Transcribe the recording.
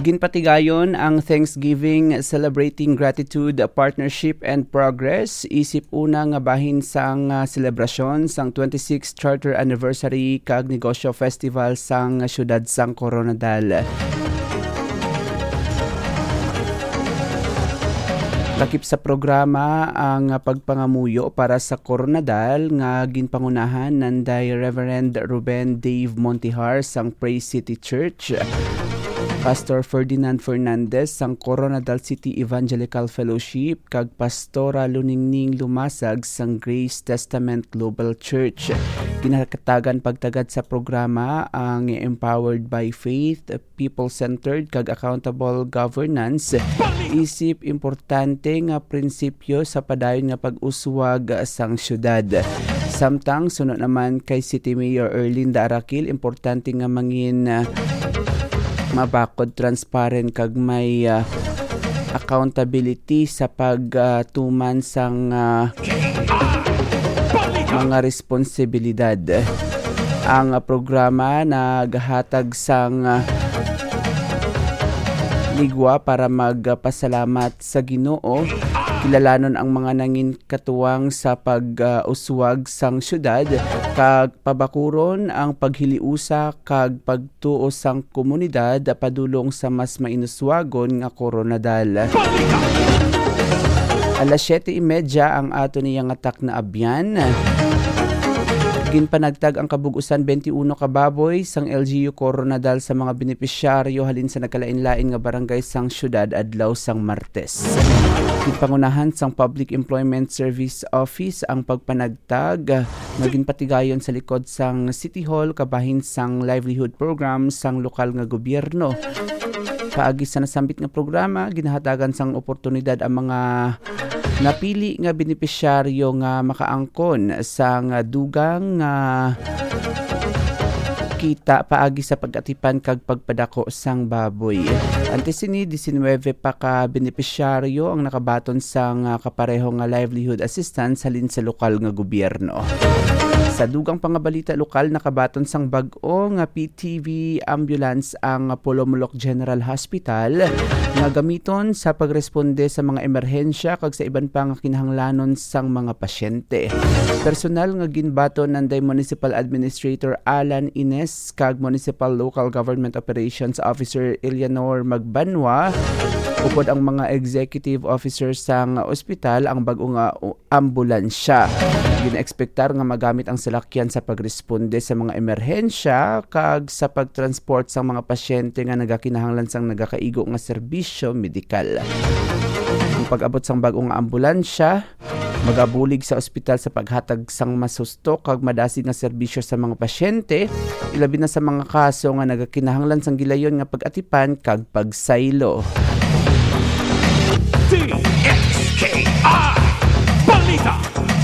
Ginpatigayon ang Thanksgiving celebrating gratitude, partnership and progress. Isip una nga bahin sang selebrasyon sang 26th Charter Anniversary kag Negosyo Festival sang siyudad sang Coronadal. Takip sa programa ang pagpangamuyo para sa Coronadal nga ginpangunahan nanday Reverend Ruben Dave Montihar sang Praise City Church, Pastor Ferdinand Fernandez sang Coronadal City Evangelical Fellowship kag Pastora Luningning Lumasag sang Grace Testament Global Church. Ginakatagan pagtagad sa programa ang Empowered by Faith, People-Centered kag Accountable Governance. Isip importante nga prinsipyo sa padayon nga pag-uswag sang syudad. Samtang sunod naman kay City Mayor Erlinda Arakil, importante nga mangin mabakod, transparent kag may accountability sa pagtuman sang mga responsibilidad. Ang programa naghatag sang ligwa para magpasalamat sa Ginoo. Kilalanon ang mga nangin katuwang sa pag-uswag sang syudad kag pabakuron ang paghiliusa kag pagtuo sang komunidad padulong sa mas mainuswagon nga Coronadal. Alas 7:30 ang ato niyang atak na abyan. Ginpanagtag ang kabugusan 21 ka baboy sang LGU Coronadal sa mga benepisyaryo halin sa nagkalain-lain nga barangay sang syudad adlaw sang Martes. Ginpangunahan sang Public Employment Service Office ang pagpanagtag maging patigayon sa likod sang City Hall kabahin sang livelihood program sang lokal nga gobyerno. Paagi sa nasambit nga programa, ginahatagan sang oportunidad ang mga napili nga benepisyaryo nga makaangkon sang dugang nga kita paagi sa pag-atipan kag pagpadako sang baboy. Antesini 19 pa ka benepisyaryo ang nakabaton sang kapareho nga livelihood assistance halin sa lokal nga gobyerno. Sa dugang pangabalita lokal, nakabaton sang bag-o nga PTV ambulance ang Polomolok General Hospital nga gamiton sa pagresponde sa mga emerhensya kag sa iban pang kinahanglanon sang mga pasyente. Personal nga ginbaton nanday Municipal Administrator Alan Ines kag Municipal Local Government Operations Officer Eleanor Magbanwa. Upod ang mga executive officers sang ospital ang bag-o nga ambulansya. Gina-ekspektar nga magamit ang salakyan sa pagresponde sa mga emerhensya kag sa pagtransport sa mga pasyente nga nagakinahanglan sang nagakaigo nga serbisyo medikal. Ang pag-abot sang bag-o nga ambulansya magabulig sa ospital sa paghatag sang masusto kag madasig nga serbisyo sa mga pasyente, ilabi na sa mga kaso nga nagakinahanglan sang gilayon nga pag-atipan kag pagsaylo. DXKI Balita